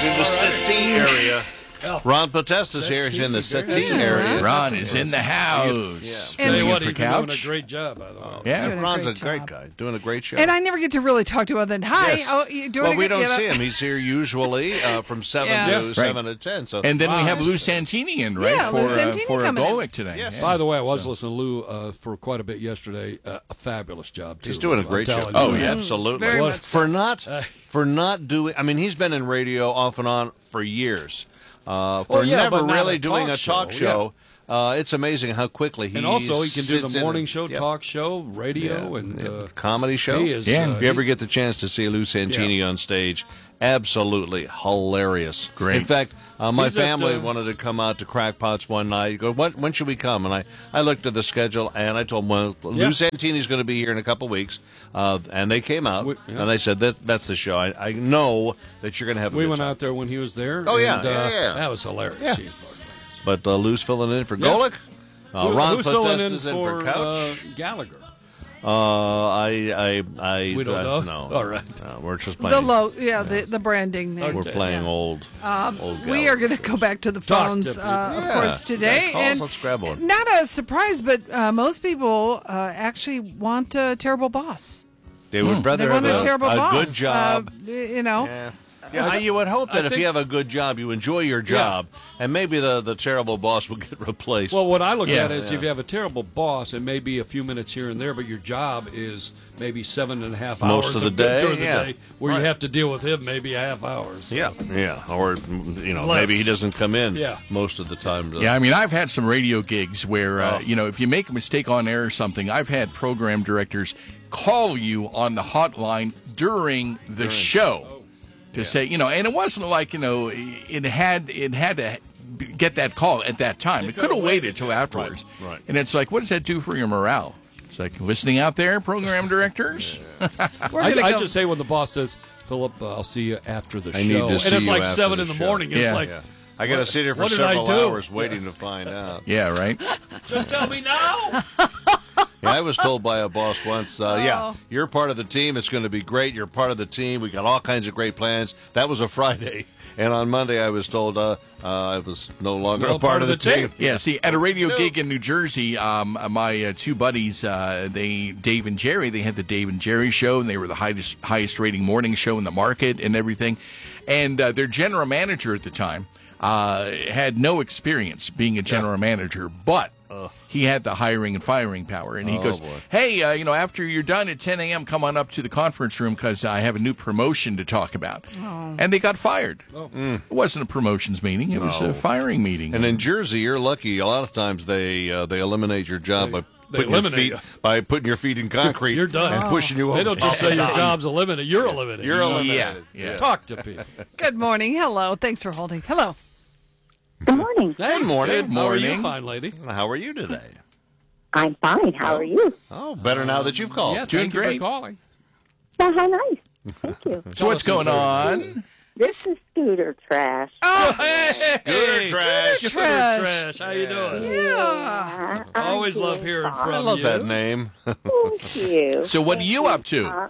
in the Settee area. Ron Potesta's here. He's in the Settee area. Ron is in the house. Yeah. And Tell you what, for he's couch. doing a great job, by the way. Yeah, Ron's a great guy, doing a great show. And I never get to really talk to him. Then, hi. Yes. Oh, you doing well, a we good, don't see him. He's here usually from 7 to 7 to 10. So, and then we have Lou Santini in, right, Yeah, Lou Santini for coming Golic in. today. Yes. Yeah. By the way, I was listening to Lou for quite a bit yesterday. A fabulous job, too. he's doing a great show. I'm telling you. Oh, yeah. Absolutely. Very much For not doing, I mean, he's been in radio off and on for years. For yeah, never but not really a doing talk a talk show, show. It's amazing how quickly he And also, he can do sits the in morning and- show, Yep. talk show, radio, and comedy show. he is, Yeah. If you ever get the chance to see Lou Santini on stage, absolutely hilarious. Great. In fact, my He's at, family wanted to come out to Crackpots one night. You go, when should we come? And I looked at the schedule, and I told them, well, Lou Santini's going to be here in a couple weeks. And they came out, and they said, that's the show. I know that you're going to have a we good went time. out there when he was there. Oh, yeah, and, yeah. That was hilarious. Yeah. He's fucking- But Lou's filling in for Golic. Ron Who's filling in Potesta's in for Couch. Gallagher? I We don't know? No. All right. We're just playing. the branding there. We're playing old. Old We are going to go back to the Talk phones, to people. of course, today. Calls, And let's grab one. not a surprise, but most people actually want a terrible boss. They would rather They want have a terrible boss. good job. You know. Yeah, you would hope that if you have a good job, you enjoy your job, and maybe the terrible boss will get replaced. Well, what I look at is if you have a terrible boss, it may be a few minutes here and there, but your job is maybe 7.5 hours Most of the day, during the yeah. day, where you have to deal with him maybe a half hour. So. yeah, or Less. maybe he doesn't come in Yeah. most of the time. Yeah, I mean, I've had some radio gigs where, if you make a mistake on air or something, I've had program directors call you on the hotline during the show to say, and it wasn't like, it had to get that call at that time. It could have waited till afterwards. Right. And it's like, what does that do for your morale? It's like, listening out there, program directors? I just say when the boss says, Philip, I'll see you after the show. need to and see it's you like after 7 the in the show. morning. It's Yeah. like, I got to sit here for what did I several do? hours waiting to find out. Yeah, right? just tell me now. Yeah, I was told by a boss once, you're part of the team. It's going to be great. You're part of the team. We got all kinds of great plans. That was a Friday. And on Monday, I was told I was no longer a part of the team. Yeah, see, at a radio gig in New Jersey, my two buddies, Dave and Jerry, they had the Dave and Jerry show, and they were the highest rating morning show in the market and everything. And their general manager at the time had no experience being a general manager, but he had the hiring and firing power. And he goes, boy. hey, after you're done at 10 a.m., come on up to the conference room because I have a new promotion to talk about. And they got fired. It wasn't a promotions meeting. It was a firing meeting. And in Jersey, you're lucky. A lot of times they eliminate your job by putting your feet in concrete. You're done. And pushing you over. They don't just say your job's eliminated. You're eliminated. You're eliminated. Yeah. Talk to people. Good morning. Hello. Thanks for holding. Hello. Good morning. Good morning. Good How are you, morning. fine lady? How are you today? I'm fine. How are you? Oh, better now that you've called. Yeah, Doing thank you great. for calling. Oh, how nice. Thank you. So what's going on? This is Scooter Trash. Scooter trash. Scooter Trash. How you doing? Yeah. Always love hearing from I love you. that name. Thank you. So what are you up to?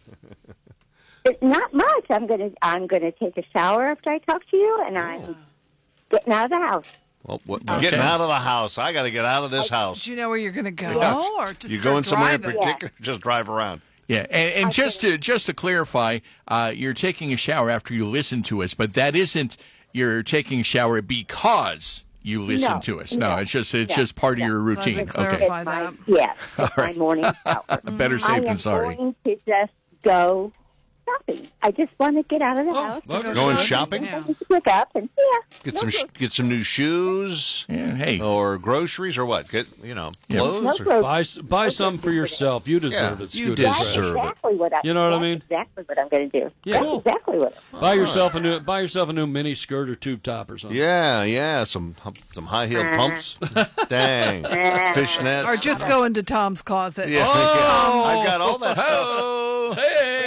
It's not much. I'm gonna take a shower after I talk to you, and I'm getting out of the house. Well, getting out of the house. I got to get out of this house. Do you know where you're going to go? Or just You start going somewhere in driving? particular? Just drive around. Yeah, and just to clarify, you're taking a shower after you listen to us, but that isn't you're taking a shower because you listen to us. No, it's just part of your routine. Let me clarify that. Yes, it's my morning shower. Better safe than sorry. I am going to just go shopping. I just want to get out of the house. okay. Going shopping? Yeah. Pick up and Get some new shoes Yeah, hey, or groceries or what? Get clothes. No Or, clothes. Buy some for yourself. You deserve it, you Scooter deserve Trash. it. Exactly what I. You know what I that's mean? Exactly what I'm going to do. Yeah. That's exactly what. Buy yourself a new mini skirt or tube top or something. yeah, some high heel pumps. Dang, fishnets. Or just go into Tom's closet. yeah, I've got all that stuff. oh, Hey! There you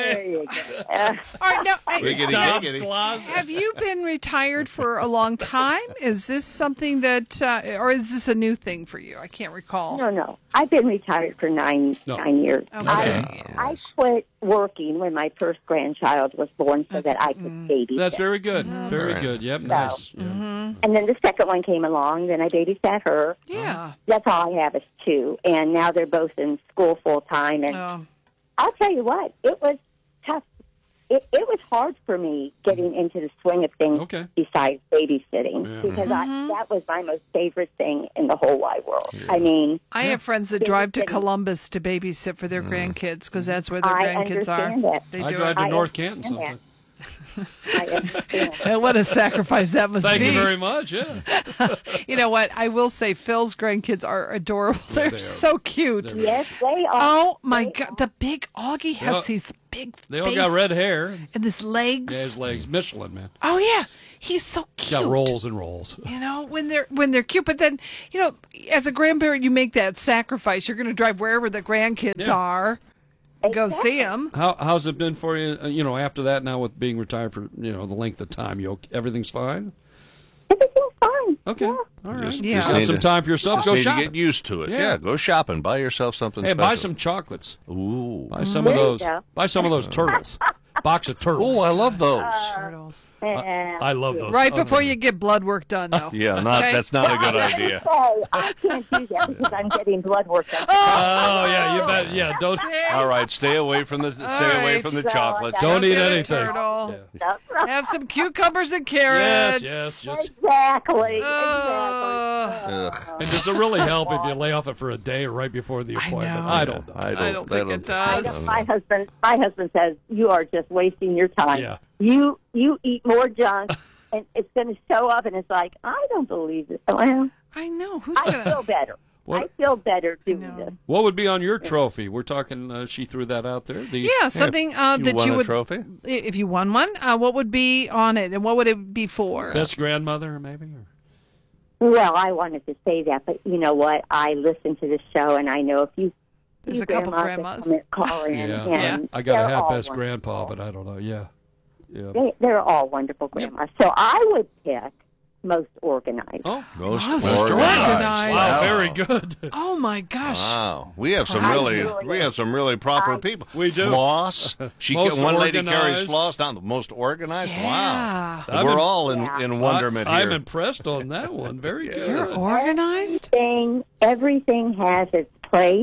All right, now, Giggity, Tom's giggity. closet. have you been retired for a long time? Is this something that, or is this a new thing for you? I can't recall. No. I've been retired for nine years. Okay. I quit working when my first grandchild was born so that I could babysit. That's very good. Very Right. good. Yep, nice. Yeah. And then the second one came along. Then I babysat her. Yeah. That's all I have is two. And now they're both in school full time. And I'll tell you what, it was tough. It was hard for me getting into the swing of things besides babysitting because that was my most favorite thing in the whole wide world. Yeah. I mean, I have friends that drive to Columbus to babysit for their grandkids because that's where their grandkids are. That. I drive to North Canton sometimes. I understand. And what a sacrifice that must Thank be. you very much. Yeah. You know what? I will say Phil's grandkids are adorable. They're so cute. Yes, they are. Oh, my God. The big Augie has these big They all got red hair. and his legs. Yeah, his legs. Michelin, man. Oh, yeah. He's so cute. Got rolls and rolls. You know, when they're cute, but then, you know, as a grandparent, you make that sacrifice. You're going to drive wherever the grandkids are and go see them. How's it been for you, you know, after that now with being retired for, you know, the length of time? Everything's fine? Everything's fine. Okay. Yeah. All right. Just Just need have some to- time for yourself. Go Need to shopping. get used to it. Yeah. Yeah, go shopping. Buy yourself something Hey, special. buy some chocolates. Ooh. Buy some of There you those. go. Buy some of those turtles. Box of turtles. Oh, I love those. Turtles. I love those. Right Oh, before man. you get blood work done, though. Yeah, Okay? that's not a good idea. So I can't do that because I'm getting blood work done. Oh yeah, you bet. Yeah, don't. All right, stay away from the right. chocolates. Don't eat Get a anything. turtle. That's right. Have some cucumbers and Yes, carrots. yes, just. Exactly. Uh, Ugh. And does it really help if you lay off it for a day right before the appointment? know. I don't know. I don't think it does. My husband says you are just wasting your time. Yeah. You eat more junk, and it's going to show up, and it's like I don't believe it. Well, I know. Who's I going feel to... better. What? I feel better doing know. this. What would be on your trophy? We're talking. She threw that out there. Yeah, something that won you a would... trophy? If you won one, what would be on it, and what would it be for? Best grandmother, maybe. Or? Well, I wanted to say that, but you know what? I listen to the show, and I know if you There's a couple grandmas. call in, Yeah. and I got to they're have all best wonderful. grandpa, but I don't know. Yeah. Yeah. They're all wonderful grandmas. So I would pick most organized. Oh. Most Most organized. organized. Wow. Very good. Oh, my gosh. Wow, we have some really proper people. We do. Floss. Most One lady carries organized. floss down. The most organized. Yeah. Wow, we're all in wonderment I'm here. impressed on that one. Very good. You're organized? Everything has its place.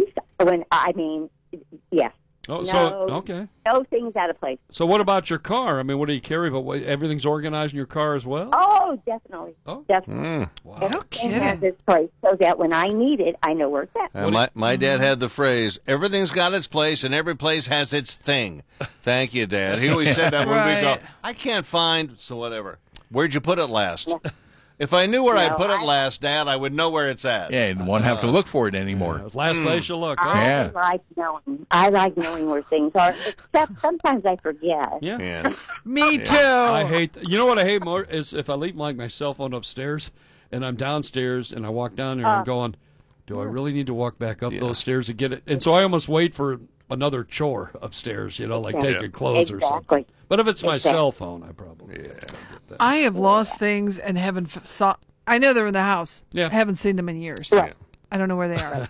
Yes. Oh, No. so okay. No things out of place. So what about your car? I mean, what do you carry? But everything's organized in your car as well. Oh, definitely. Oh. Definitely. Wow. Everything has its place so that when I need it, I know where it's at. My dad had the phrase, everything's got its place and every place has its thing. Thank you, Dad. He always said that when we go, Right. I can't find, so whatever. Where'd you put it last? If I knew where I put it last, Dad, I would know where it's at. Yeah, and won't have to look for it anymore. Last place you look. Huh? Yeah. I like knowing where things are, except sometimes I forget. Yeah. Yes. Me too. I hate. You know what I hate more is if I leave my cell phone upstairs, and I'm downstairs, and I walk down there, and I'm going, do I really need to walk back up those stairs to get it? And so I almost wait for another chore upstairs. You know, like taking clothes or something. But if it's my cell phone, I probably get that. I have lost things and haven't saw. I know they're in the house. Yeah. I haven't seen them in years. Right. I don't know where they are.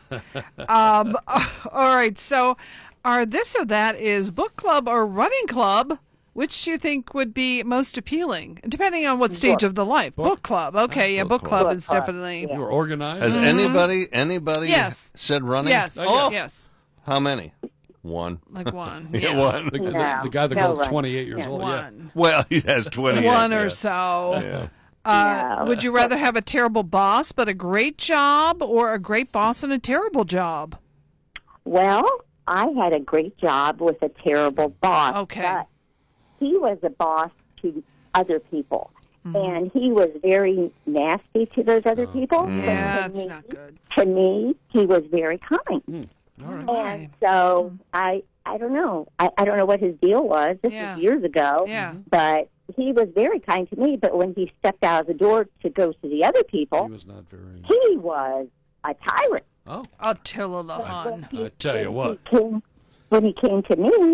All right. So, our this or that is book club or running club. Which do you think would be most appealing, depending on what stage of the life? Book club. Okay, yeah, book club is definitely. You're organized. Has anybody Yes. said running? Yes. Oh, Yes. how many? One. Like one. Yeah, Yeah. one. The No, guy that no goes running. 28 years old. Yeah. One. Well, he has 20. One or so. Yeah. Would you rather have a terrible boss but a great job, or a great boss and a terrible job? Well, I had a great job with a terrible boss. Okay. But he was a boss to other people. And he was very nasty to those other people. But Yeah, to that's me- not good. To me, he was very kind. All right. And so I don't know. I don't know what his deal was. This Yeah. was years ago. Yeah. But he was very kind to me. But when he stepped out of the door to go to the other He people, was not very. he was a tyrant. Oh, Attila the Hun. I tell you what. When he came to me,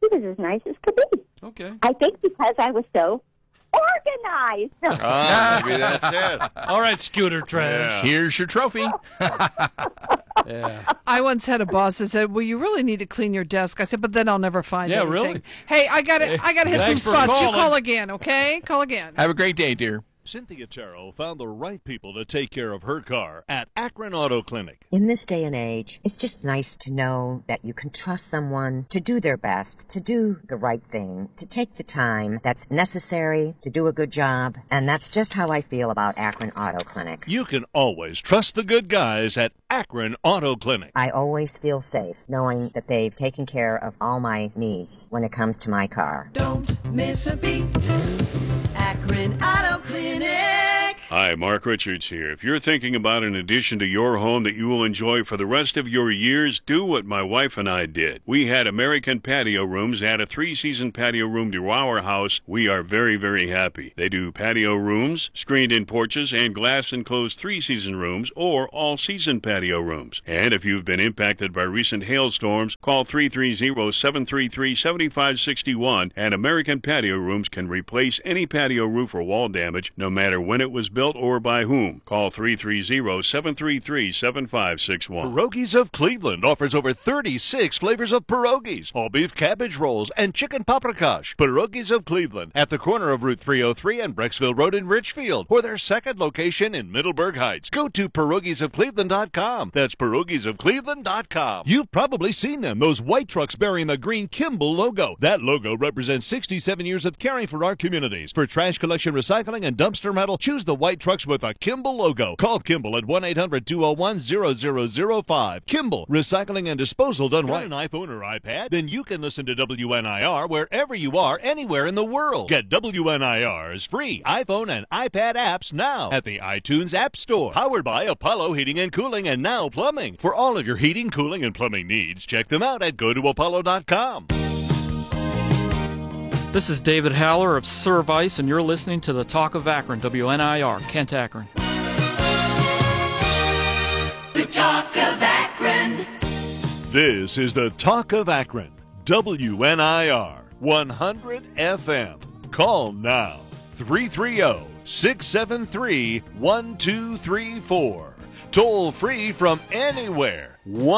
he was as nice as could be. Okay. I think because I was so organized. Maybe that's it. All right, Scooter Trash. Here's your trophy. Yeah. I once had a boss that said, "Well, you really need to clean your desk." I said, "But then I'll never find anything." Really? Hey, I got to hit some Thanks for spots. You calling. call again, okay? Call again. Have a great day, dear. Cynthia Terrell found the right people to take care of her car at Akron Auto Clinic. In this day and age, it's just nice to know that you can trust someone to do their best, to do the right thing, to take the time that's necessary to do a good job. And that's just how I feel about Akron Auto Clinic. You can always trust the good guys at Akron Auto Clinic. I always feel safe knowing that they've taken care of all my needs when it comes to my car. Don't miss a beat. Akron Auto Clinic. Hi, Mark Richards here. If you're thinking about an addition to your home that you will enjoy for the rest of your years, do what my wife and I did. We had American Patio Rooms, add a 3-season patio room to our house. We are very, very happy. They do patio rooms, screened-in porches, and glass-enclosed 3-season rooms or all-season patio rooms. And if you've been impacted by recent hailstorms, call 330-733-7561, and American Patio Rooms can replace any patio roof or wall damage, no matter when it was built or by whom. Call 330-733-7561. Pierogies of Cleveland offers over 36 flavors of pierogies, all beef cabbage rolls, and chicken paprikash. Pierogies of Cleveland at the corner of Route 303 and Brecksville Road in Richfield, or their second location in Middleburg Heights. Go to pierogiesofcleveland.com. That's pierogiesofcleveland.com. You've probably seen them, those white trucks bearing the green Kimball logo. That logo represents 67 years of caring for our communities. For trash collection, recycling, and dumpster rental, choose the white trucks with a Kimball logo. Call Kimball at 1-800-201-0005. Kimball, recycling and disposal done right. Got an iPhone or iPad? Then you can listen to WNIR wherever you are, anywhere in the world. Get WNIR's free iPhone and iPad apps now at the iTunes App Store. Powered by Apollo Heating and Cooling and Now Plumbing. For all of your heating, cooling, and plumbing needs, check them out at gotoapollo.com. This is David Haller of Service, and you're listening to the Talk of Akron, WNIR, Kent, Akron. The Talk of Akron. This is the Talk of Akron, WNIR 100 FM. Call now, 330-673-1234. Toll free from anywhere,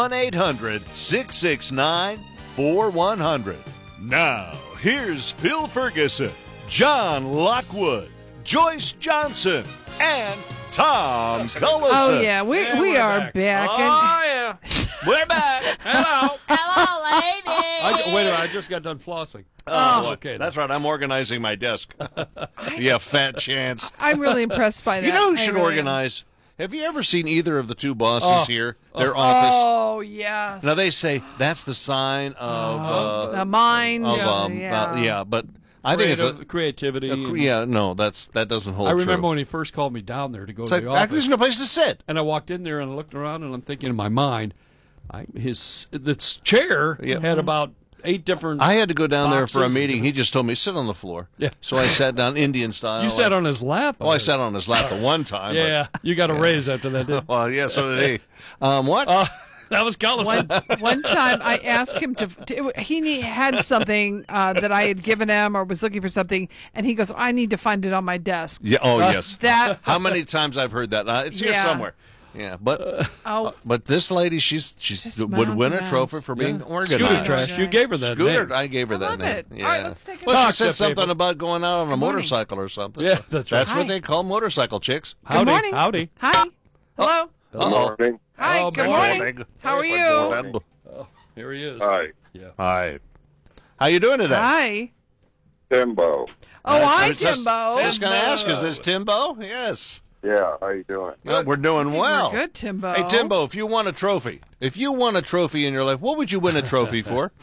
1-800-669-4100. Now, here's Phil Ferguson, John Lockwood, Joyce Johnson, and Tom Cullison. Oh, yeah, we are back. Oh, yeah. We're back. Hello. Hello, lady. Wait a minute, I just got done flossing. Oh, okay. That's right. I'm organizing my desk. Yeah, fat chance. I'm really impressed by that. You know who should organize? Have you ever seen either of the two bosses here? Their office. Oh, yes. Now they say that's the sign of a mind. Yeah, but I think it's creativity. That doesn't hold I remember true. when he first called me down there to go It's to like, the office. there's no place to sit. And I walked in there and I looked around and I'm thinking in my mind, this chair had about 8 different I had to go down there for a boxes. meeting. He just told me, sit on the floor. Yeah. So I sat down Indian style. You sat on his lap? Oh, I sat on his lap at one time. Yeah, you got a raise after that, didn't you? Well, yeah, so did he. What? That was Cullison. One time I asked him he had something that I had given him or was looking for something, and he goes, I need to find it on my desk. Yeah. Oh, yes. How many times I've heard that? It's here somewhere. Yeah, but this lady, she would win a trophy for being organized. Scooter Trash. You gave her that name. I gave her that name. All right, let's take it. Well, she said something about going out on a motorcycle or something. Yeah, that's right. That's what they call motorcycle chicks. Good morning. Howdy. Hi. Hello. Good morning. Hi. Good morning. How are you? Oh, here he is. Hi. Yeah. Hi. How you doing today? Hi. Timbo. Oh, hi, Timbo. Just going to ask, is this Timbo? Yes. Yeah, how you doing? We're doing well. We're good, Timbo. Hey, Timbo, if you won a trophy in your life, what would you win a trophy for?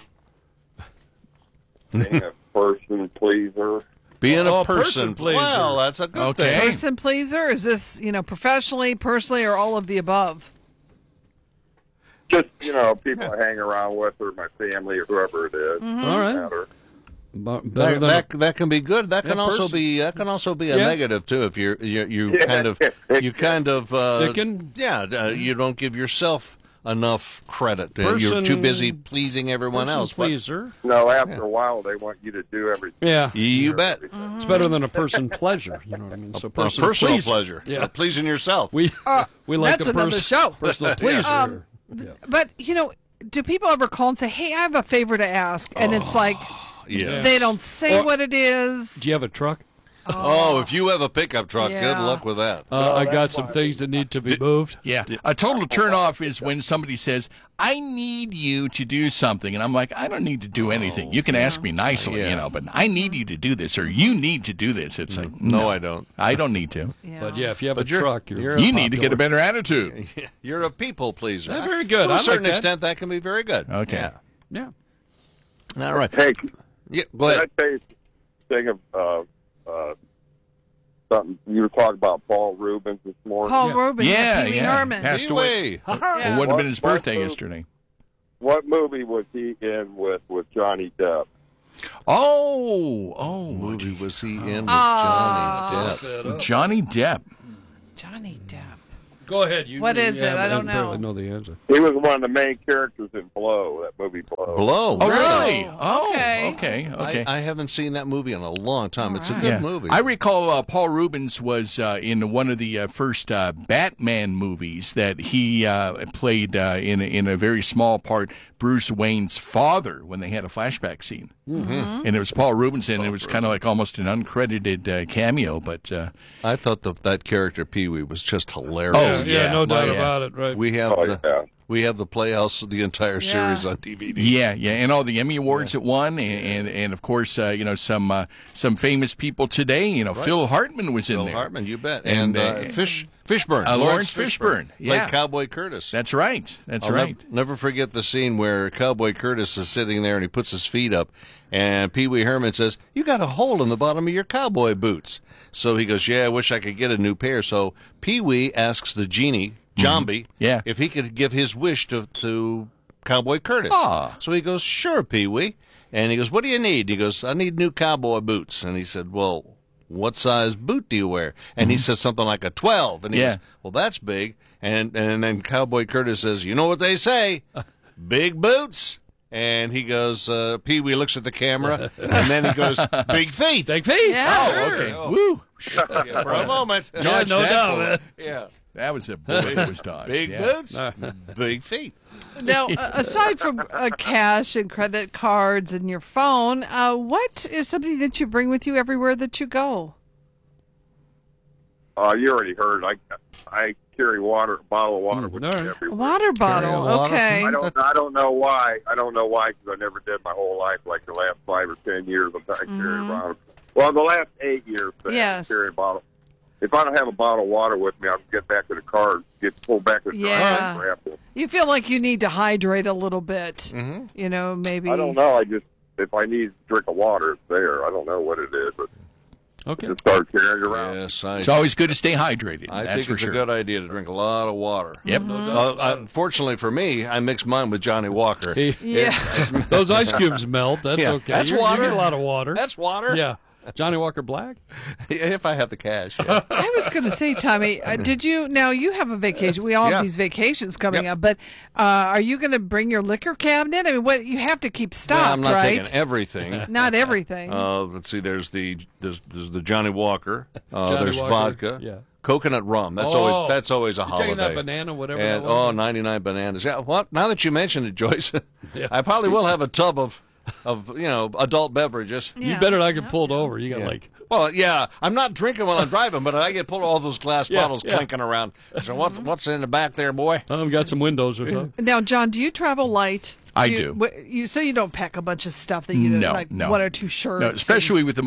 Being a person pleaser. Being a person pleaser. Well, that's a good thing. Person pleaser? Is this, professionally, personally, or all of the above? Just, people I hang around with or my family or whoever it is. Mm-hmm. All right. Matter. That can be good. That can also be a negative too. If you don't give yourself enough credit. You're too busy pleasing everyone else. Pleaser. No, after a while, they want you to do everything. Yeah. You bet. It's better than a person pleasure. You know what I mean? So A personal pleasure. Yeah. Pleasing yourself. We like that's a another show. personal pleaser. But, do people ever call and say, hey, I have a favor to ask? And it's like, Yes. they don't say what it is. Do you have a truck? Oh, if you have a pickup truck, Yeah. good luck with that. I got some things that need to be moved. Yeah. A total turnoff is when somebody says, I need you to do something. And I'm like, I don't need to do anything. You can ask me nicely, but I need you to do this or you need to do this. It's like, No, I don't. I don't need to. Yeah. But if you have a truck, You need to get a better attitude. You're a people pleaser. Yeah, very good. To I a like certain that. extent, that can be very good. Okay. Yeah. All right. Hey, Yeah, go can ahead. I tell you a thing of something? You were talking about Paul Rubens this morning. Paul Rubens, Yeah, Pee Wee yeah. Herman. Passed away. Yeah. It would have been his What birthday movie- yesterday. What movie was he in with Johnny Depp? Oh. Movie was he in with Johnny Depp? Johnny Depp. Johnny Depp. Go ahead. What is it? I don't know. I know the answer. He was one of the main characters in Blow, that movie Blow. Blow. Oh, really? really? Oh, Okay. okay. I haven't seen that movie in a long time. It's a good movie. I recall Paul Rubens was in one of the first Batman movies that he played in a very small part, Bruce Wayne's father, when they had a flashback scene. Mm-hmm. And it was Paul Rubens, and it was kind of like almost an uncredited cameo. But I thought that character Pee-wee was just hilarious. Oh, Yeah, no doubt yeah. about it. Right. We have yeah. we have the Playhouse, the entire series on DVD. Yeah, and all the Emmy Awards it won, and of course, some famous people today. Phil Hartman was in Phil there. Hartman, you bet. And, Fishburne. Lawrence Fishburne. Played Yeah. Cowboy Curtis. That's right. That's I'll right. Never forget the scene where Cowboy Curtis is sitting there and he puts his feet up, and Pee Wee Herman says, "You got a hole in the bottom of your cowboy boots." So he goes, "Yeah, I wish I could get a new pair." So Pee Wee asks the genie, Jambi, Yeah. if he could give his wish to Cowboy Curtis. Ah. So he goes, "Sure, Pee Wee." And he goes, "What do you need?" He goes, "I need new cowboy boots." And he said, "Well, what size boot do you wear?" And he says something like a 12. And he goes, "Well, that's big." And then Cowboy Curtis says, "You know what they say, big boots." And he goes, Pee Wee looks at the camera, and then he goes, "Big feet." Big feet. Yeah, Oh, sure. okay. Oh. Woo. Yeah, for a moment. Dodge no that doubt, bullet. man. Yeah. That was a bullet that was dodged. Big yeah. boots, big feet. Now, aside from cash and credit cards and your phone, what is something that you bring with you everywhere that you go? You already heard. I carry a bottle of water with me everywhere. A water bottle. water. Okay. I don't know why. I don't know why, because I never did my whole life. Like the last 5 or 10 years, I carry around. Well, the last 8 years, I carry a bottle. If I don't have a bottle of water with me, I'll get back to the car, pull back to the car, and grab it. You feel like you need to hydrate a little bit. Mm-hmm. Maybe. I don't know. If I need to drink of water, it's there. I don't know what it is, but just start carrying it around. Yes, It's always good to stay hydrated. I that's think for it's sure. a good idea to drink a lot of water. Yep. Unfortunately for me, I mix mine with Johnny Walker. Those ice cubes melt. That's okay. That's You water. get a lot of water. That's water. Yeah. Johnny Walker Black? If I have the cash. Yeah. I was going to say, Tommy, did you? Now you have a vacation. We all have these vacations coming up, but are you going to bring your liquor cabinet? I mean, what you have to keep stocked, I'm not right? taking everything. Not everything. Let's see. There's the Johnny Walker. Johnny There's Walker, vodka. yeah. Coconut rum. That's always a holiday. Taking that banana, whatever. And, that was. 99 bananas. Yeah. Well, now that you mention it, Joyce, I probably will have a tub of adult beverages. You better not get pulled over. You got Well, yeah, I'm not drinking while I'm driving, but I get pulled all those glass bottles clinking around. So what's in the back there, boy? I've got some windows or something. Now, John, do you travel light? I do. So you don't pack a bunch of stuff that you No. one or two shirts. No, especially with the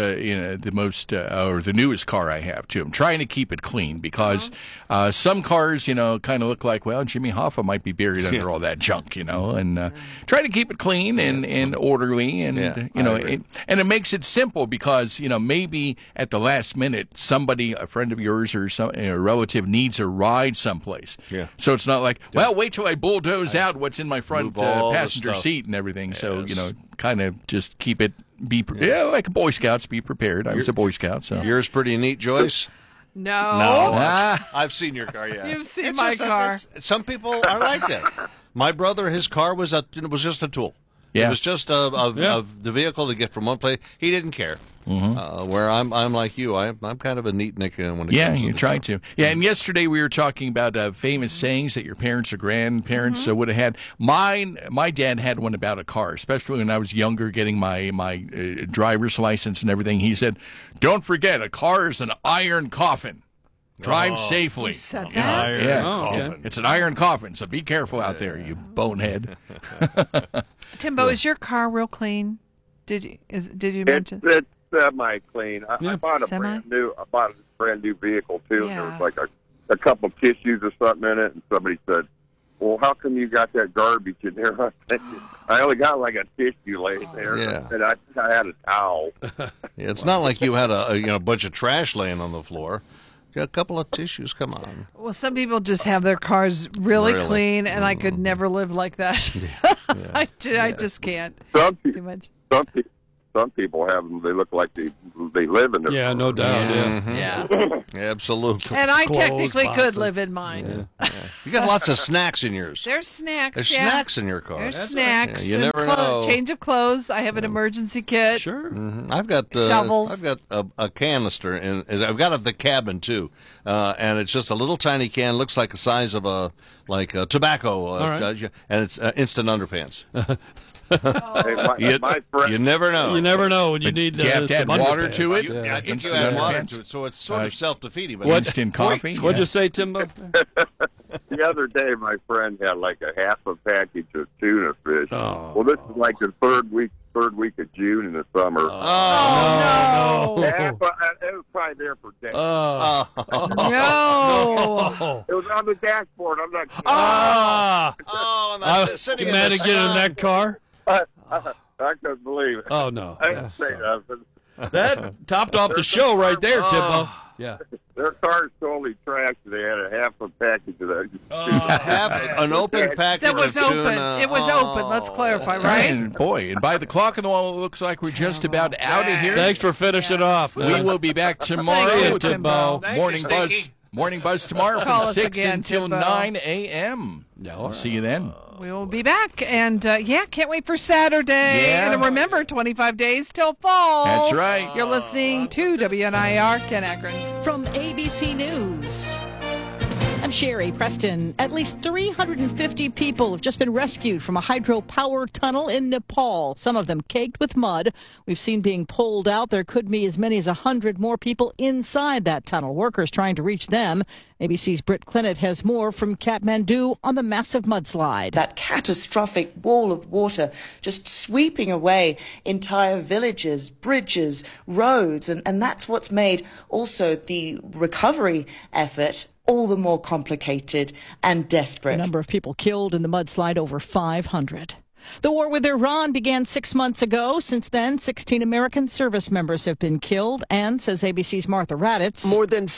newest car I have too. I'm trying to keep it clean because some cars, kind of look like, well, Jimmy Hoffa might be buried under all that junk, and try to keep it clean and orderly, and and it makes it simple because maybe at the last minute somebody, a friend of yours or a relative needs a ride someplace. Yeah. So it's not like, well, wait till I bulldoze out what's in my front passenger stuff. seat and everything. So kind of just keep it like a Boy Scouts, be prepared. I was a Boy Scout. So Yours pretty neat, Joyce. No. I've seen your car, yeah. You've seen my car. Some people are like that. My brother, his car was just a tool. Yeah. It was just the vehicle to get from one place. He didn't care. Mm-hmm. Where I'm like you. I'm kind of a neatnik when it comes to you try to. Yeah, and yesterday we were talking about famous sayings that your parents or grandparents would have had. My dad had one about a car, especially when I was younger, getting my driver's license and everything. He said, "Don't forget, a car is an iron coffin. Drive safely." He said that? Yeah. It's an iron coffin, so be careful out there, you bonehead. Timbo, is your car real clean? Did you mention? It's semi-clean. I bought a brand new vehicle too. Yeah. There was like a couple of tissues or something in it, and somebody said, "Well, how come you got that garbage in there?" I only got like a tissue laying there, and I had a towel. It's not like you had a bunch of trash laying on the floor. A couple of tissues, come on. Well, some people just have their cars really clean, and I could never live like that. I just can't. Too much. Some people have them. They look like they live in them. Yeah, no doubt. Yeah. Absolutely. And I technically could live in mine. Yeah. You got lots of snacks in yours. There's snacks. There's snacks in your car. There's snacks. You never know. Change of clothes. I have an emergency kit. Sure. Mm-hmm. I've got shovels. I've got a canister, and I've got the cabin too, and it's just a little tiny can. Looks like the size of a tobacco, and it's instant underpants. Hey, my friend, you never know. You never know when you need you have to add water to it. I think you add water to it, so it's sort of self-defeating. But instant coffee. What'd you say, Timbo? The other day, my friend had like a half a package of tuna fish. Oh. Well, this is like the third week of June in the summer. Oh, no. It was probably there for days. No. It was on the dashboard. I'm not kidding. Sitting man to get in that car? I couldn't believe it. Oh, no. I didn't say nothing. That topped off the show right there, Timbo. Yeah. Their car's totally trashed. They had a half a package of that. An open package that was of open. tuna. It was open. Let's clarify, right? And by the clock on the wall, it looks like we're just about out of here. Thanks for finishing off. We will be back tomorrow. Thank you, Timbo. Morning Buzz tomorrow from 6 until 9 a.m. I'll see you then. We will be back, and can't wait for Saturday. Yeah. And remember, 25 days till fall. That's right. You're listening to WNIR Ken Akron. From ABC News, I'm Sherry Preston. At least 350 people have just been rescued from a hydropower tunnel in Nepal, some of them caked with mud. We've seen being pulled out. There could be as many as 100 more people inside that tunnel. Workers trying to reach them. ABC's Britt Clinnett has more from Kathmandu on the massive mudslide. That catastrophic wall of water just sweeping away entire villages, bridges, roads, and that's what's made also the recovery effort all the more complicated and desperate. The number of people killed in the mudslide, over 500. The war with Iran began 6 months ago. Since then, 16 American service members have been killed, and, says ABC's Martha Raddatz, more than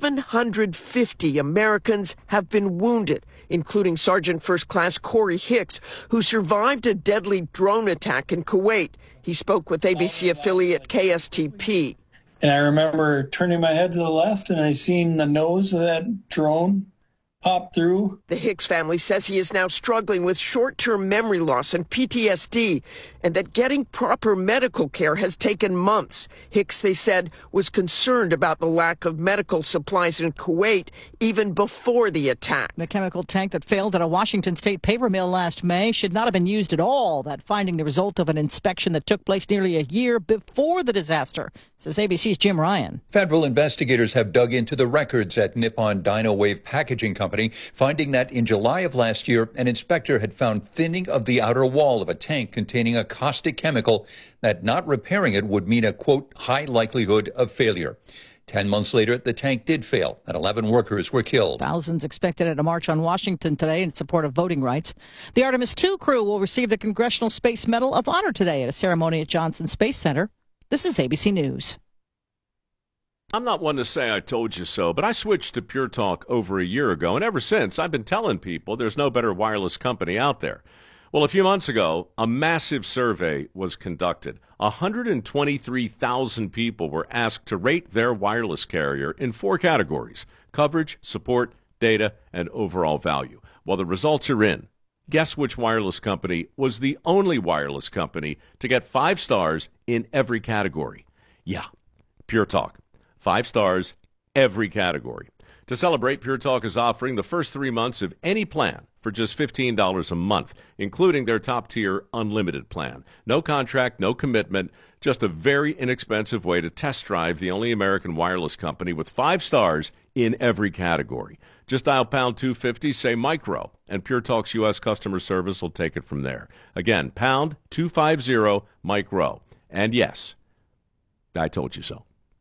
750 Americans have been wounded, including Sergeant First Class Corey Hicks, who survived a deadly drone attack in Kuwait. He spoke with ABC affiliate KSTP. And I remember turning my head to the left, and I seen the nose of that drone pop through. The Hicks family says he is now struggling with short-term memory loss and PTSD, and that getting proper medical care has taken months. Hicks, they said, was concerned about the lack of medical supplies in Kuwait even before the attack. The chemical tank that failed at a Washington state paper mill last May should not have been used at all. That finding the result of an inspection that took place nearly a year before the disaster, says ABC's Jim Ryan. Federal investigators have dug into the records at Nippon Dino Wave Packaging Company, finding that in July of last year, an inspector had found thinning of the outer wall of a tank containing a caustic chemical that not repairing it would mean a, quote, high likelihood of failure. 10 months later, the tank did fail, and 11 workers were killed. Thousands expected at a march on Washington today in support of voting rights. The Artemis II crew will receive the Congressional Space Medal of Honor today at a ceremony at Johnson Space Center. This is ABC News. I'm not one to say I told you so, but I switched to Pure Talk over a year ago, and ever since, I've been telling people there's no better wireless company out there. Well, a few months ago, a massive survey was conducted. 123,000 people were asked to rate their wireless carrier in 4 categories: coverage, support, data, and overall value. Well, the results are in. Guess which wireless company was the only wireless company to get 5 stars in every category? Yeah, Pure Talk. 5 stars, every category. To celebrate, Pure Talk is offering the first 3 months of any plan for just $15 a month, including their top-tier unlimited plan. No contract, no commitment, just a very inexpensive way to test drive the only American wireless company with 5 stars in every category. Just dial pound 250, say micro, and Pure Talk's U.S. customer service will take it from there. Again, pound 250 micro. And yes, I told you so.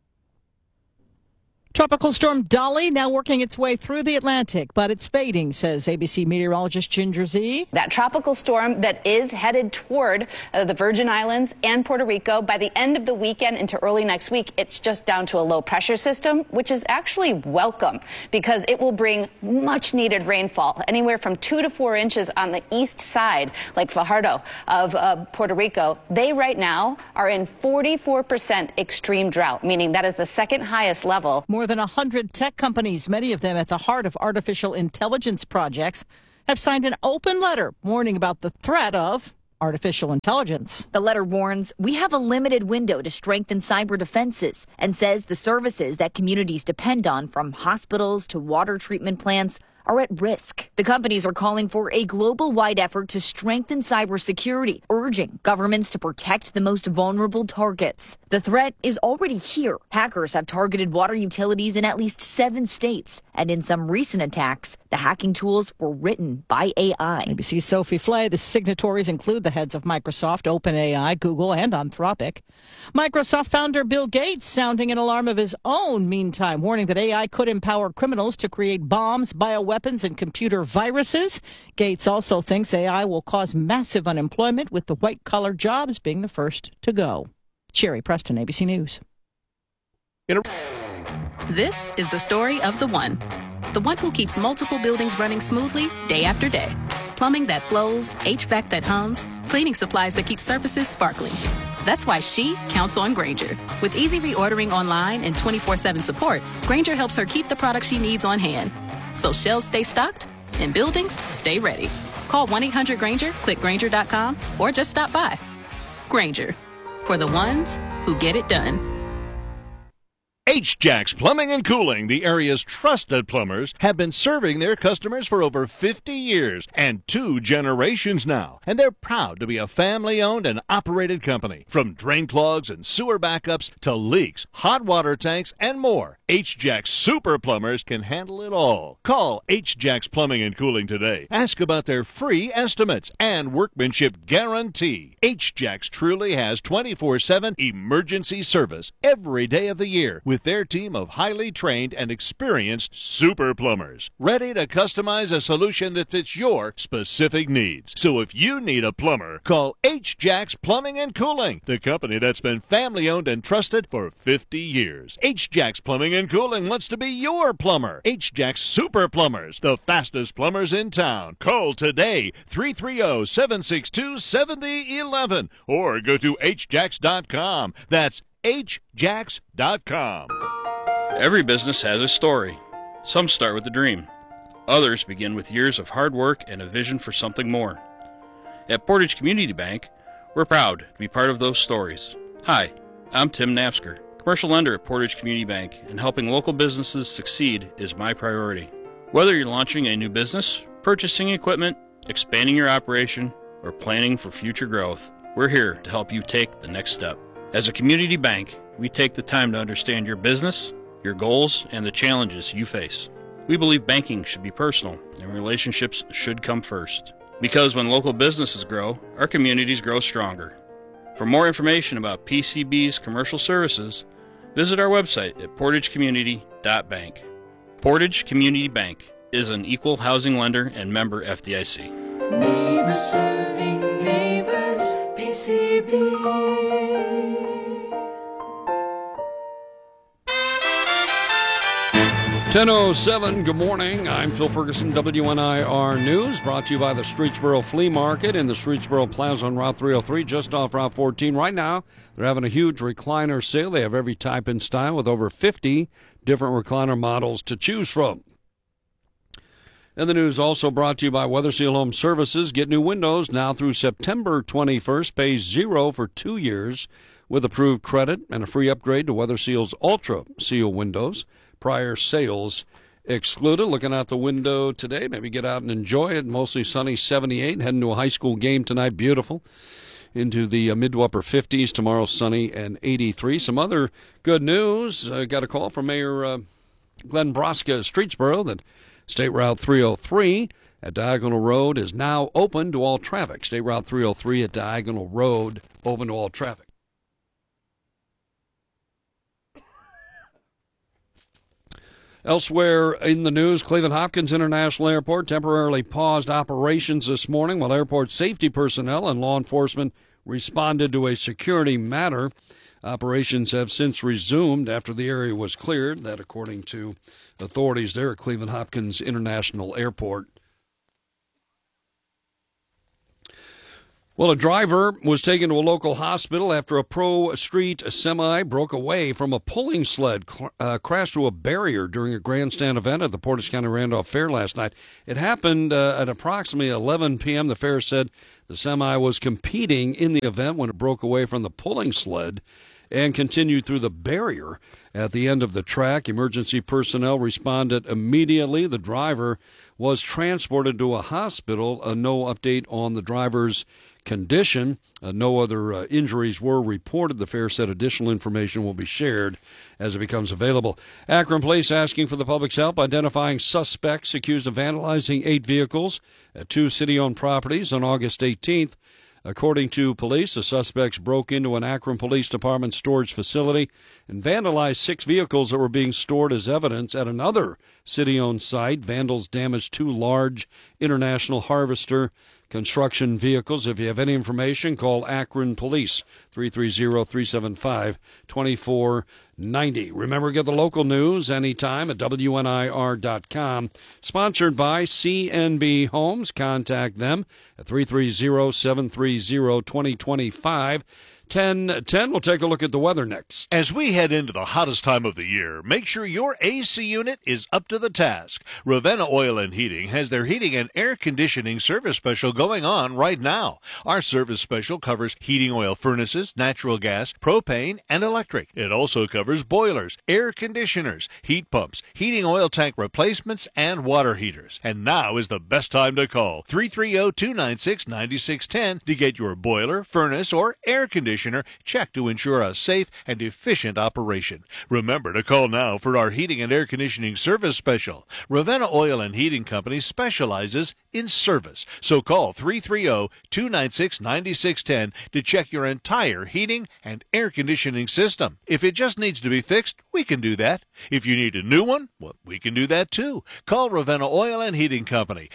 Tropical storm Dolly now working its way through the Atlantic, but it's fading, says ABC meteorologist Ginger Zee. That tropical storm that is headed toward the Virgin Islands and Puerto Rico. By the end of the weekend into early next week, it's just down to a low pressure system, which is actually welcome because it will bring much needed rainfall, anywhere from 2 to 4 inches on the east side, like Fajardo of Puerto Rico. They right now are in 44% extreme drought, meaning that is the second highest level. More than 100 tech companies, many of them at the heart of artificial intelligence projects, have signed an open letter warning about the threat of artificial intelligence. The letter warns we have a limited window to strengthen cyber defenses and says the services that communities depend on, from hospitals to water treatment plants, are at risk. The companies are calling for a global-wide effort to strengthen cybersecurity, urging governments to protect the most vulnerable targets. The threat is already here. Hackers have targeted water utilities in at least 7 states, and in some recent attacks, the hacking tools were written by AI. ABC's Sophie Flay. The signatories include the heads of Microsoft, OpenAI, Google, and Anthropic. Microsoft founder Bill Gates sounding an alarm of his own, meantime, warning that AI could empower criminals to create bombs, bioweapons, and computer viruses. Gates also thinks AI will cause massive unemployment, with the white-collar jobs being the first to go. Sherry Preston, ABC News. This is the story of the one who keeps multiple buildings running smoothly day after day. Plumbing that flows, HVAC that hums, cleaning supplies that keep surfaces sparkling. That's why she counts on Grainger. With easy reordering online and 24/7 support, Grainger helps her keep the products she needs on hand, so shelves stay stocked and buildings stay ready. Call 1-800-GRAINGER, click Grainger.com, or just stop by. Grainger, for the ones who get it done. H-Jacks Plumbing and Cooling, the area's trusted plumbers, have been serving their customers for over 50 years and 2 generations now. And they're proud to be a family-owned and operated company. From drain clogs and sewer backups to leaks, hot water tanks, and more, H-Jacks Super Plumbers can handle it all. Call H-Jacks Plumbing and Cooling today. Ask about their free estimates and workmanship guarantee. H-Jacks truly has 24/7 emergency service every day of the year, with their team of highly trained and experienced super plumbers, ready to customize a solution that fits your specific needs. So if you need a plumber, call H-Jacks Plumbing and Cooling, the company that's been family-owned and trusted for 50 years. H-Jacks Plumbing and Cooling wants to be your plumber. H-Jacks Super Plumbers, the fastest plumbers in town. Call today, 330-762-7011, or go to hjacks.com. That's hjacks.com. Every business has a story. Some start with a dream. Others begin with years of hard work and a vision for something more. At Portage Community Bank, we're proud to be part of those stories. Hi, I'm Tim Nafsker, commercial lender at Portage Community Bank, and helping local businesses succeed is my priority. Whether you're launching a new business, purchasing equipment, expanding your operation, or planning for future growth, we're here to help you take the next step. As a community bank, we take the time to understand your business, your goals, and the challenges you face. We believe banking should be personal and relationships should come first. Because when local businesses grow, our communities grow stronger. For more information about PCB's commercial services, visit our website at portagecommunity.bank. Portage Community Bank is an equal housing lender and member FDIC. Neighbors serving neighbors, PCB. 10:07, good morning. I'm Phil Ferguson, WNIR News, brought to you by the Streetsboro Flea Market in the Streetsboro Plaza on Route 303, just off Route 14. Right now, they're having a huge recliner sale. They have every type and style with over 50 different recliner models to choose from. And the news also brought to you by Weatherseal Home Services. Get new windows now through September 21st. Pay $0 for 2 years with approved credit and a free upgrade to Weatherseal's Ultra Seal windows. Prior sales excluded. Looking out the window today, maybe get out and enjoy it. Mostly sunny, 78. Heading to a high school game tonight, beautiful. Into the mid to upper 50s. Tomorrow, sunny and 83. Some other good news. Got a call from Mayor Glenn Broska of Streetsboro that State Route 303 at Diagonal Road is now open to all traffic. State Route 303 at Diagonal Road, open to all traffic. Elsewhere in the news, Cleveland Hopkins International Airport temporarily paused operations this morning while airport safety personnel and law enforcement responded to a security matter. Operations have since resumed after the area was cleared. That, according to authorities there at Cleveland Hopkins International Airport. Well, a driver was taken to a local hospital after a Pro Street semi broke away from a pulling sled, crashed through a barrier during a grandstand event at the Portage County Randolph Fair last night. It happened at approximately 11 p.m. The fair said the semi was competing in the event when it broke away from the pulling sled and continued through the barrier at the end of the track. Emergency personnel responded immediately. The driver was transported to a hospital. No update on the driver's condition. No other injuries were reported. The fair said additional information will be shared as it becomes available. Akron Police asking for the public's help identifying suspects accused of vandalizing 8 vehicles at 2 city-owned properties on August 18th. According to police, the suspects broke into an Akron Police Department storage facility and vandalized 6 vehicles that were being stored as evidence at another city-owned site. Vandals damaged 2 large International Harvester construction vehicles. If you have any information, call Akron Police, 330-375-2490. Remember, get the local news anytime at WNIR.com. Sponsored by CNB Homes. Contact them at 330-730-2025. 10:10. We'll take a look at the weather next. As we head into the hottest time of the year, make sure your AC unit is up to the task. Ravenna Oil and Heating has their heating and air conditioning service special going on right now. Our service special covers heating oil furnaces, natural gas, propane, and electric. It also covers boilers, air conditioners, heat pumps, heating oil tank replacements, and water heaters. And now is the best time to call 330-296-9610 to get your boiler, furnace, or air conditioner checked to ensure a safe and efficient operation. Remember to call now for our heating and air conditioning service special. Ravenna Oil and Heating Company specializes in service. So call 330-296-9610 to check your entire heating and air conditioning system. If it just needs to be fixed, we can do that. If you need a new one, well, we can do that too. Call Ravenna Oil and Heating Company,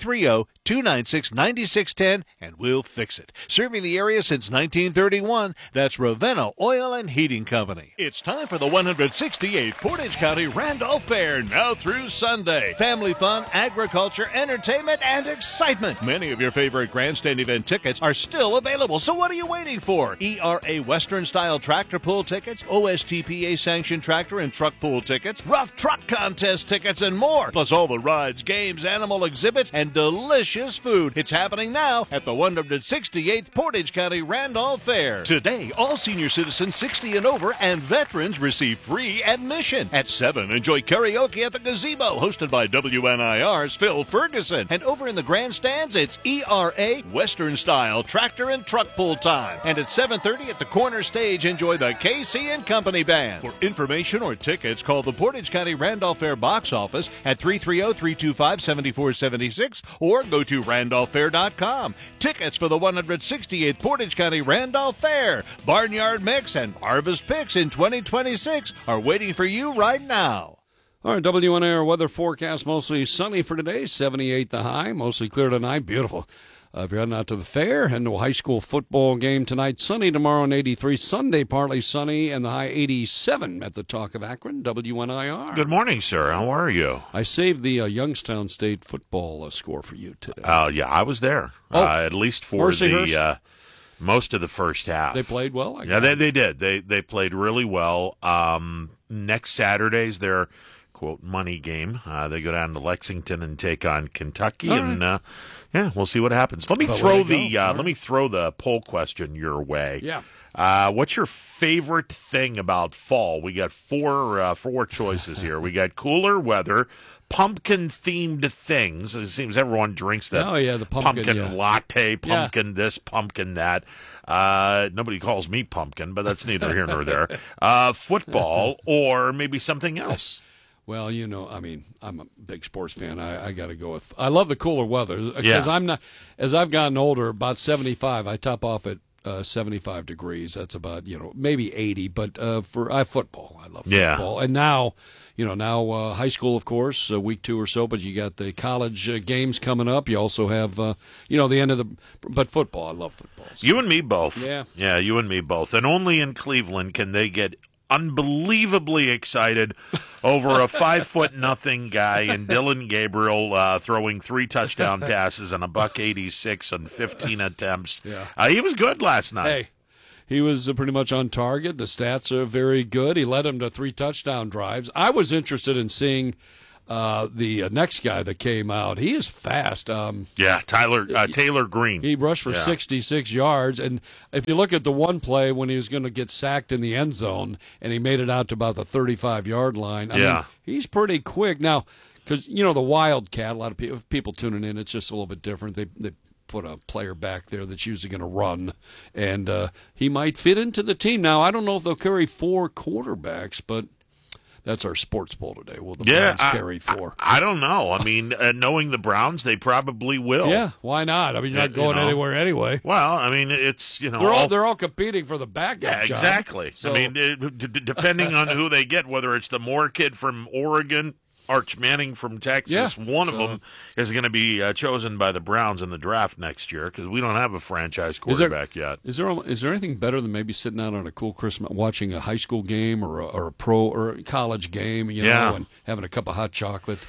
330-296-9610, and we'll fix it. Serving the area since 1931. That's Ravenna Oil and Heating Company. It's time for the 168th Portage County Randolph Fair, now through Sunday. Family fun, agriculture, entertainment, and excitement. Many of your favorite grandstand event tickets are still available, so what are you waiting for? ERA Western-style tractor pull tickets, OSTPA-sanctioned tractor and truck pull tickets, rough truck contest tickets, and more. Plus all the rides, games, animal exhibits, and delicious food. It's happening now at the 168th Portage County Randolph Fair. Today, all senior citizens 60 and over and veterans receive free admission. At 7, enjoy karaoke at the Gazebo, hosted by WNIR's Phil Ferguson. And over in the grandstands, it's ERA Western-style tractor and truck pull time. And at 7:30 at the corner stage, enjoy the KC and Company Band. For information or tickets, call the Portage County Randolph Fair box office at 330-325-7476 or go to randolphfair.com. Tickets for the 168th Portage County Randolph Fair, Barnyard Mix, and Harvest Picks in 2026 are waiting for you right now. All right, WNIR weather forecast, mostly sunny for today, 78 the high, mostly clear tonight, beautiful. If you're heading out to the fair, heading to a high school football game tonight. Sunny tomorrow in 83. Sunday, partly sunny, and the high 87 at the Talk of Akron, WNIR. Good morning, sir. How are you? I saved the Youngstown State football score for you today. Yeah, I was there. At least for the most of the first half. They played well? They did. They played really well. Next Saturday's their quote money game. They go down to Lexington and take on Kentucky, and we'll see what happens. Let me throw the poll question your way. Yeah. What's your favorite thing about fall? We got four choices here. We got cooler weather, pumpkin-themed things. It seems everyone drinks that. Oh, yeah, the pumpkin latte, pumpkin this, pumpkin that. Nobody calls me pumpkin, but that's neither here nor there. Football or maybe something else. Well, I'm a big sports fan. I got to go with. I love the cooler weather because I'm not. As I've gotten older, about 75, I top off at 75 degrees. That's about maybe 80. But for football, I love football. And now, high school, of course, week 2 or so. But you got the college games coming up. You also have the end of the. But football, I love football. So. You and me both. Yeah, you and me both. And only in Cleveland can they get unbelievably excited over a 5'0" guy in Dylan Gabriel throwing 3 touchdown passes and $186 on 15 attempts. He was good last night. Hey, he was pretty much on target. The stats are very good. He led him to 3 touchdown drives. I was interested in seeing the next guy that came out. He is fast. Taylor Green. He rushed for 66 yards. And if you look at the one play when he was going to get sacked in the end zone and he made it out to about the 35-yard line, I mean, he's pretty quick. Now, because, the Wildcat, a lot of people tuning in, it's just a little bit different. They put a player back there that's usually going to run, and he might fit into the team. Now, I don't know if they'll carry 4 quarterbacks, but that's our sports poll today. Will the Browns carry 4? I don't know. I mean, knowing the Browns, they probably will. Yeah, why not? I mean, you're not going anywhere anyway. Well, I mean, it's, they're all competing for the backup job. Exactly. So. I mean, depending on who they get, whether it's the Moore kid from Oregon, Arch Manning from Texas, one of them is going to be chosen by the Browns in the draft next year because we don't have a franchise quarterback yet. Is there anything better than maybe sitting out on a cool Christmas, watching a high school game or a pro or a college game, and having a cup of hot chocolate?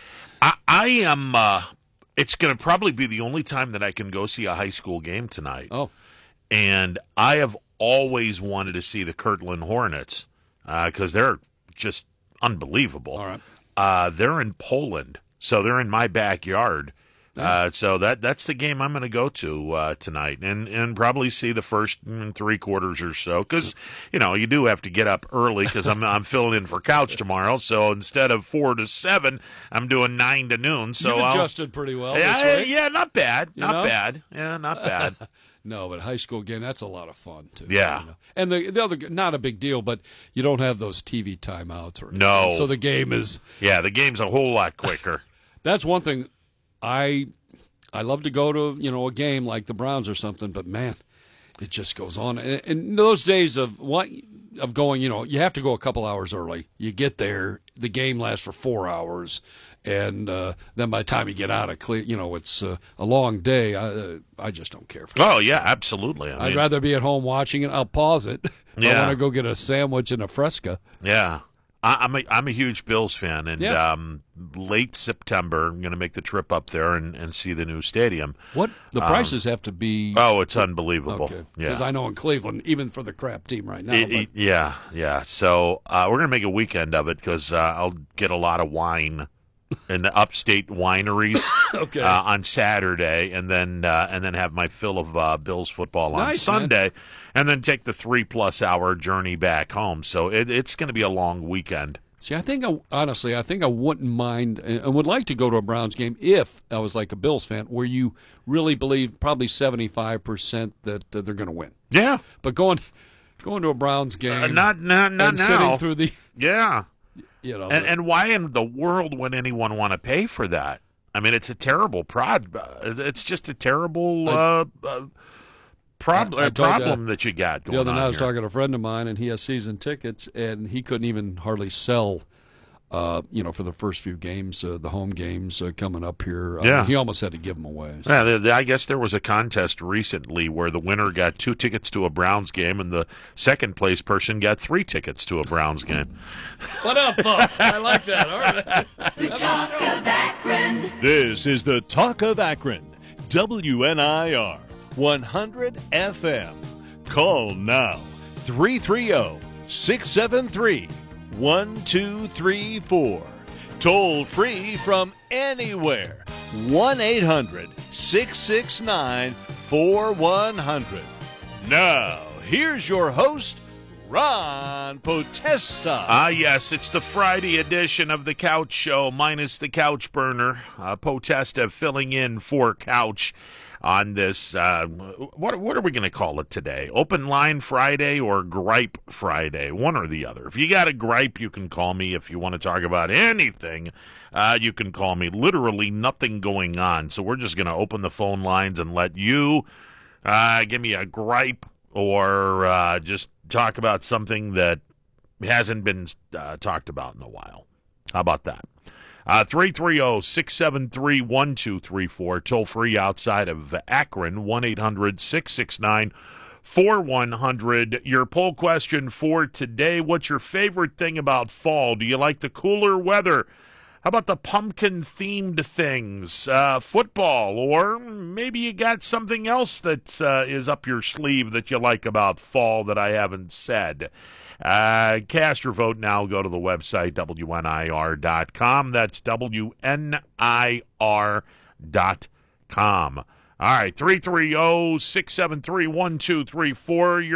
I am. It's going to probably be the only time that I can go see a high school game tonight. Oh, and I have always wanted to see the Kirtland Hornets because they're just unbelievable. All right. They're in Poland, so they're in my backyard. So that's the game I'm going to go to tonight, and probably see the first 3 quarters or so, because you do have to get up early because I'm filling in for Couch tomorrow. So instead of 4 to 7, I'm doing 9 to noon. So you adjusted pretty well. Yeah, not bad, bad. Yeah, not bad. No, but high school game, that's a lot of fun, too. Yeah. And the other, not a big deal, but you don't have those TV timeouts or anything. No. So the game is... Yeah, the game's a whole lot quicker. That's one thing. I love to go to, a game like the Browns or something, but, man, it just goes on. And those days of going, you have to go a couple hours early. You get there, the game lasts for 4 hours, and then by the time you get out of it's a long day. I just don't care for it. Oh, yeah, absolutely. I'd rather be at home watching it. I'll pause it. I want to go get a sandwich and a Fresca. Yeah. I'm a huge Bills fan, and late September, I'm going to make the trip up there and see the new stadium. What? The prices have to be... Oh, it's unbelievable. Okay. Because I know in Cleveland, even for the crap team right now. Yeah. So we're going to make a weekend of it because I'll get a lot of wine in the upstate wineries on Saturday, and then have my fill of Bills football on Sunday, man. And then take the 3+ hour journey back home. So it's going to be a long weekend. See, I think I wouldn't mind and would like to go to a Browns game if I was like a Bills fan, where you really believe probably 75% that they're going to win. Yeah, but going to a Browns game, not now. Sitting through the and why in the world would anyone want to pay for that? I mean, it's a terrible It's just a terrible problem that you got going on. The other night I was talking to a friend of mine, and he has season tickets, and he couldn't even hardly sell for the first few games, the home games coming up here. Yeah. He almost had to give them away. So. Yeah, I guess there was a contest recently where the winner got 2 tickets to a Browns game, and the second place person got 3 tickets to a Browns game. What up, Buck? I like that. All right. The Talk of Akron. This is the Talk of Akron. WNIR 100 FM. Call now 330-673-1234. Toll free from anywhere. 1-800-669-4100. Now, here's your host, Ron Potesta. Yes, it's the Friday edition of the Couch Show, minus the Couch Burner. Potesta filling in for Couch on this, what are we going to call it today? Open Line Friday or Gripe Friday? One or the other. If you got a gripe, you can call me. If you want to talk about anything, you can call me. Literally nothing going on. So we're just going to open the phone lines and let you give me a gripe or just talk about something that hasn't been talked about in a while. How about that? 330-673-1234. Toll free outside of Akron, 1-800-669-4100. Your poll question for today: what's your favorite thing about fall? Do you like the cooler weather? How about the pumpkin-themed things, football, or maybe you got something else that is up your sleeve that you like about fall that I haven't said? Cast your vote now. Go to the website, WNIR.com. That's WNIR.com. All right, 330-673-1234.